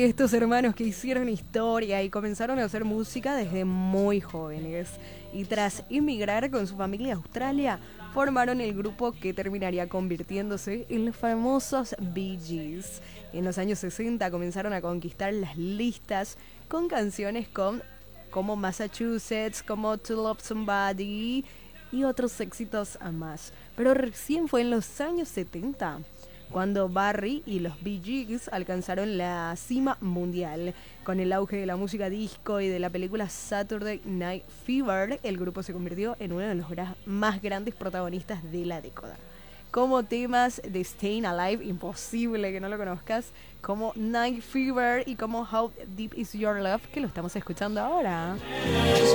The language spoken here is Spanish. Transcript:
estos hermanos que hicieron historia y comenzaron a hacer música desde muy jóvenes. Y tras emigrar con su familia a Australia, formaron el grupo que terminaría convirtiéndose en los famosos Bee Gees. En los años 60 comenzaron a conquistar las listas con canciones como Massachusetts, como To Love Somebody y otros éxitos a más. Pero recién fue en los años 70 cuando Barry y los Bee Gees alcanzaron la cima mundial. Con el auge de la música disco y de la película Saturday Night Fever, el grupo se convirtió en uno de los más grandes protagonistas de la década. Como temas de Staying Alive, imposible que no lo conozcas, como Night Fever y como How Deep Is Your Love, que lo estamos escuchando ahora.